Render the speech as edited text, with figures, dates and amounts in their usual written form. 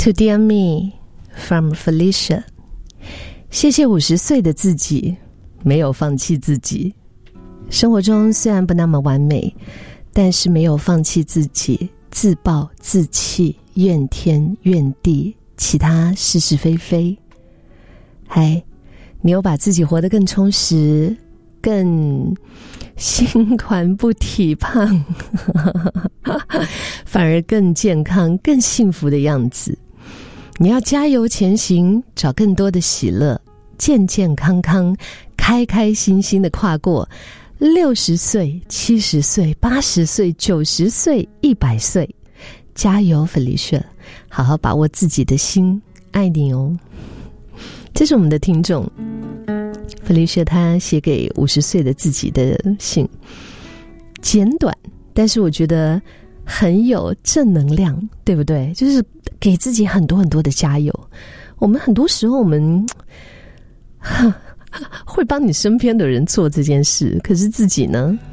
To Dear Me from Felicia。 谢谢50岁的自己，没有放弃自己。生活中虽然不那么完美，但是没有放弃自己，自暴自弃，怨天怨地，其他是是非非。嗨，你有把自己活得更充实，更心宽不体胖反而更健康更幸福的样子。你要加油前行，找更多的喜乐，健健康康开开心心的跨过60岁70岁80岁90岁100岁。加油 Felicia， 好好把握自己的心，爱你哦。这是我们的听众 Felicia， 她写给50岁的自己的信，简短，但是我觉得很有正能量，对不对？就是给自己很多很多的加油。我们很多时候我们会帮你身边的人做这件事，可是自己呢，